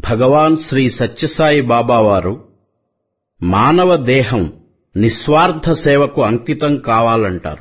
భగవాన్ శ్రీ సత్యసాయి బాబావారు మానవ దేహం నిస్వార్థ సేవకు అంకితం కావాలంటారు.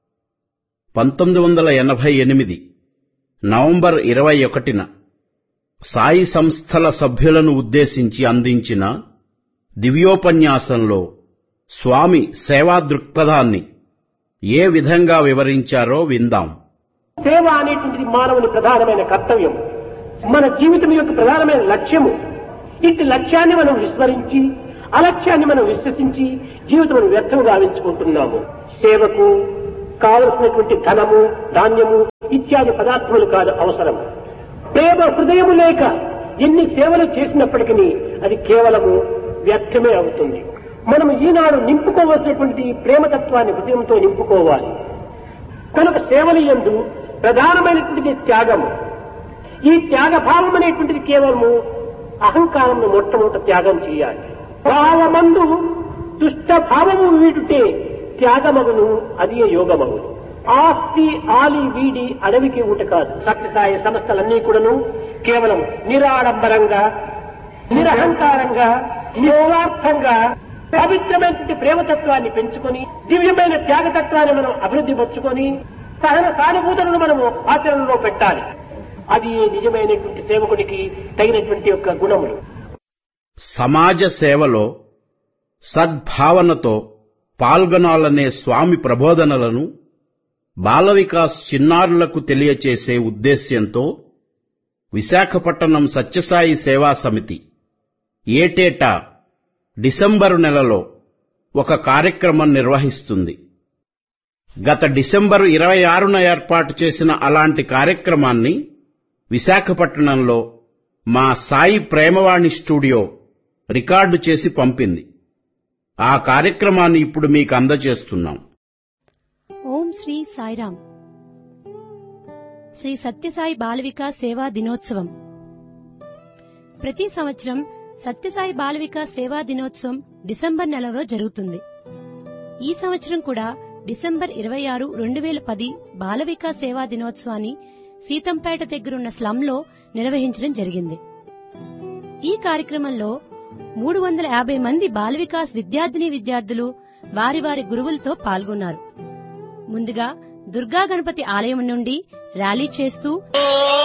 1988 నవంబర్ 21న సాయి సంస్థల సభ్యులను ఉద్దేశించి అందించిన దివ్యోపన్యాసంలో స్వామి సేవా దృక్పథాన్ని ఏ విధంగా వివరించారో విందాం. సేవ అనేటువంటిది మానవుని ప్రధానమైన కర్తవ్యం, మన జీవితం యొక్క ప్రధానమైన లక్ష్యము. ఇట్టి లక్ష్యాన్ని మనం విస్మరించి అలక్ష్యాన్ని మనం విశ్వసించి జీవితం వ్యర్థం గావించుకుంటున్నాము. సేవకు కావలసినటువంటి ధనము, ధాన్యము ఇత్యాది పదార్థములు కాదు అవసరం. ప్రేమ హృదయము లేక ఎన్ని సేవలు చేసినప్పటికీ అది కేవలము వ్యర్థమే అవుతుంది. మనం ఈనాడు నింపుకోవలసినటువంటి ప్రేమతత్వాన్ని హృదయంతో నింపుకోవాలి. కనుక సేవల యందు ప్రధానమైనటువంటిది త్యాగము. ఈ త్యాగభావం అనేటువంటిది కేవలము అహంకారమును మొట్టమొదట త్యాగం చేయాలి. భావమందు దుష్ట భావము వీడుటే త్యాగమగును, అది యోగమగును. ఆస్తి ఆలి వీడి అడవికి ఊట కాదు. సత్యసాయి సంస్థలన్నీ కూడాను కేవలం నిరాడంబరంగా, నిరహంకారంగా, నిస్వార్థంగా పవిత్రమైనటువంటి ప్రేమతత్వాన్ని పెంచుకొని దివ్యమైన త్యాగతత్వాన్ని మనం అభివృద్ధి పరుచుకొని సహన సానుభూతులను మనము ఆచరణలో పెట్టాలి. అది నిజమైనటువంటి సేవకుడికి తగినటువంటి యొక్క గుణములు. సమాజ సేవలో సద్భావనతో పాల్గొనాలనే స్వామి ప్రబోధనలను బాల వికాస్ చిన్నారులకు తెలియచేసే ఉద్దేశ్యంతో విశాఖపట్నం సత్యసాయి సేవా సమితి ఏటేటా డిసెంబరు నెలలో ఒక కార్యక్రమం నిర్వహిస్తుంది. గత డిసెంబరు 26న ఏర్పాటు చేసిన అలాంటి కార్యక్రమాన్ని విశాఖపట్నంలో మా సాయి ప్రేమవాణి స్టూడియో రికార్డు చేసి పంపింది. ఆ కార్యక్రమాన్ని ఇప్పుడు మీకు అందజేస్తున్నాం. ఓం శ్రీ సాయిరామ్. శ్రీ సత్యసాయి బాల వికాస్ సేవా దినోత్సవం. ప్రతి సంవత్సరం సత్యసాయి బాల వికాస్ సేవా దినోత్సవం డిసెంబర్ నెలలో జరుగుతుంది. ఈ సంవత్సరం కూడా డిసెంబర్ 26, 2010 బాల వికాస్ సేవా దినోత్సవాన్ని సీతంపేట దగ్గరున్న స్లంలో నిర్వహించడం జరిగింది. ఈ కార్యక్రమంలో 350 మంది బాల వికాస్ విద్యార్థులు వారి వారి గురువులతో పాల్గొన్నారు. ముందుగా దుర్గా గణపతి ఆలయం నుండి ర్యాలీ చేస్తూ